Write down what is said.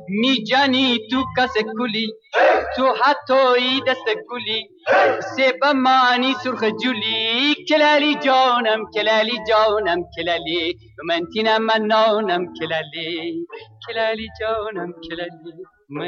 می جانی تو کس کلی تو حتی دست گلی سبا مانی سرخ جولی کلالی جانم کلالی جانم کلالی من تینم من نانم کلالی کلالی جانم کلالی